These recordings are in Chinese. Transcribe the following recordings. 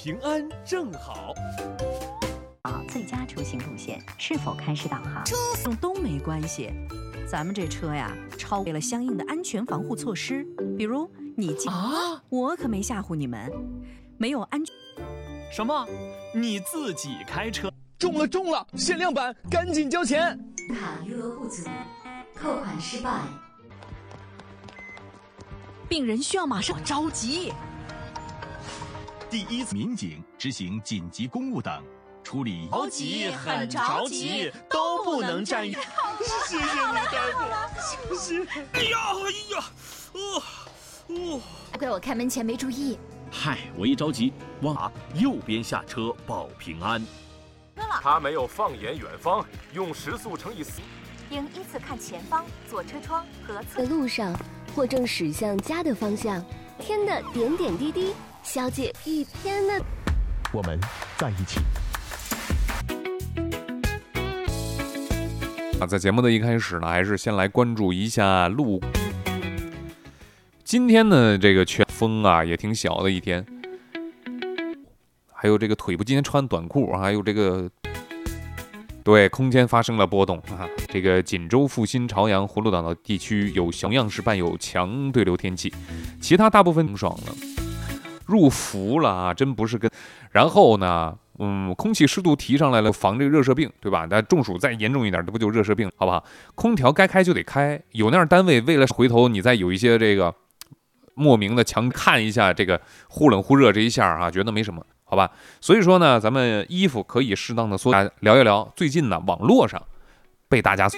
平安正好。 最佳出行路线是否开始导航？ 用都没关系，咱们这车呀，超越了相应的安全防护措施，比如你我可没吓唬你们，没有安全。 什么？你自己开车？ 中了！限量版，赶紧交钱！ 卡余额不足，扣款失败。 病人需要马上着急。 第一次民警执行紧急公务等，处理着急，很着急，都不能占用。谢谢你，大夫，谢谢。哎呀， 怪我开门前没注意。 嗨，我一着急往右边下车保平安。 他没有放眼远方，用时速乘以4， 应依次看前方、左车窗和侧的路上，或正驶向家的方向。天的点点滴滴，小姐一天的。 我们在一起。 在节目的一开始呢，还是先来关注一下路。今天呢，这个全风啊也挺小的一天，还有这个腿部今天穿短裤，还有这个对空间发生了波动啊。这个锦州、阜新、朝阳、葫芦岛的地区有同样是伴有强对流天气，其他大部分挺爽了，入伏了啊，真不是跟。然后呢，空气湿度提上来了，防这个热射病，对吧？但中暑再严重一点，这不就热射病，好不好？空调该开就得开，有那样单位为了回头你再有一些这个莫名的强看一下这个忽冷忽热这一下啊，觉得没什么，好吧？所以说呢，咱们衣服可以适当的缩，聊一聊最近呢网络上被大家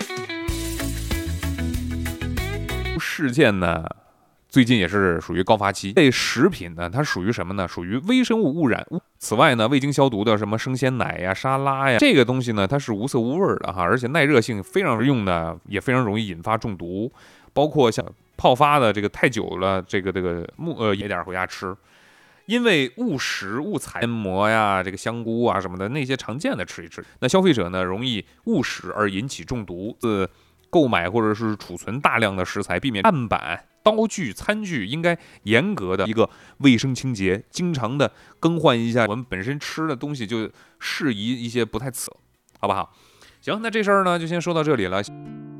事件呢。最近也是属于高发期。这食品呢，它属于什么呢？属于微生物污染。此外呢，未经消毒的什么生鲜奶呀、沙拉呀，这个东西呢，它是无色无味的哈，而且耐热性非常用的，也非常容易引发中毒。包括像泡发的这个太久了，这个野点回家吃，因为误食误踩面膜呀、这个香菇啊什么的那些常见的吃一吃，那消费者呢容易误食而引起中毒。购买或者是储存大量的食材，避免案板、刀具、餐具应该严格的一个卫生清洁，经常的更换一下。我们本身吃的东西就适宜一些不太刺，好不好？行，那这事儿呢就先说到这里了。